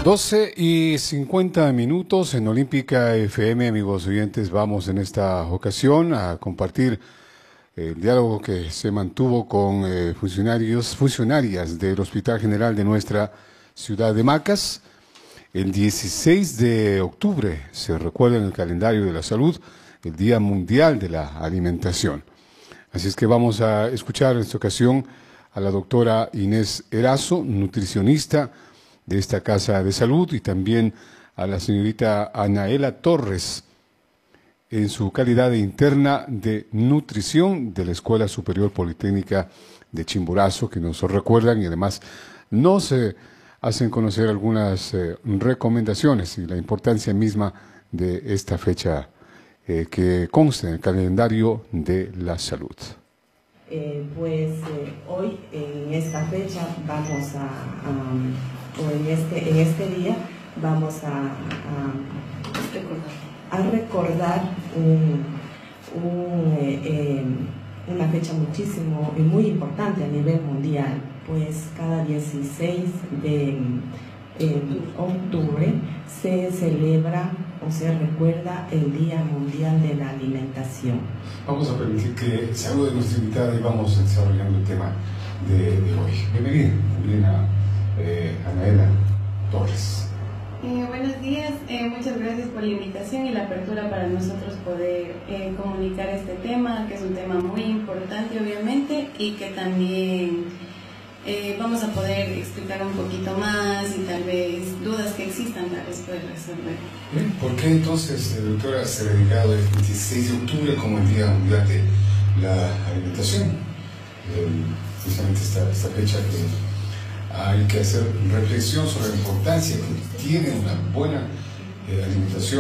12:50 en Olímpica FM, amigos oyentes. Vamos en esta ocasión a compartir el diálogo que se mantuvo con funcionarias del Hospital General de nuestra ciudad de Macas. El 16 de octubre se recuerda en el calendario de la salud el Día Mundial de la Alimentación. Así es que vamos a escuchar en esta ocasión a la doctora Inés Erazo, nutricionista de esta Casa de Salud, y también a la señorita Anaela Torres, en su calidad de interna de nutrición de la Escuela Superior Politécnica de Chimborazo, que nos recuerdan y además nos hacen conocer algunas recomendaciones y la importancia misma de esta fecha que consta en el calendario de la salud. Hoy en esta fecha vamos en este día vamos a recordar una fecha muchísimo y muy importante a nivel mundial, pues cada 16 de octubre se celebra o se recuerda el Día Mundial de la Alimentación. Vamos a permitir que salude a nuestra invitada y vamos desarrollando el tema de hoy. Bienvenida, Anaela Torres. Buenos días, muchas gracias por la invitación y la apertura para nosotros poder comunicar este tema, que es un tema muy importante obviamente, y que también vamos a poder explicar un poquito más y tal vez dudas que existan tal vez poder resolver. ¿Por qué entonces, doctora, se ha dedicado el 26 de octubre como el Día Mundial de la Alimentación? Precisamente esta fecha que hay que hacer reflexión sobre la importancia que tiene una buena alimentación